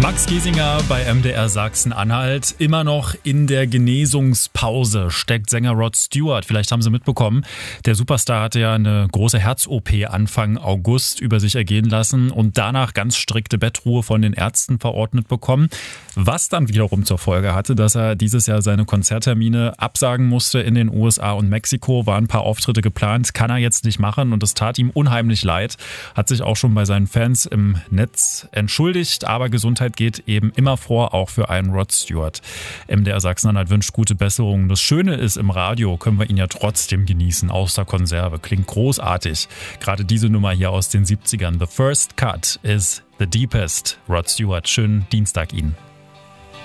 Max Giesinger bei MDR Sachsen-Anhalt. Immer noch in der Genesungspause steckt Sänger Rod Stewart. Vielleicht haben Sie mitbekommen, der Superstar hatte ja eine große Herz-OP Anfang August über sich ergehen lassen und danach ganz strikte Bettruhe von den Ärzten verordnet bekommen. Was dann wiederum zur Folge hatte, dass er dieses Jahr seine Konzerttermine absagen musste in den USA und Mexiko. Waren ein paar Auftritte geplant, kann er jetzt nicht machen und es tat ihm unheimlich leid. Hat sich auch schon bei seinen Fans im Netz entschuldigt, aber Gesundheit geht eben immer vor, auch für einen Rod Stewart. MDR Sachsen-Anhalt wünscht gute Besserung. Das Schöne ist, im Radio können wir ihn ja trotzdem genießen, aus der Konserve. Klingt großartig. Gerade diese Nummer hier aus den 70ern. The First Cut is the Deepest. Rod Stewart, schönen Dienstag Ihnen.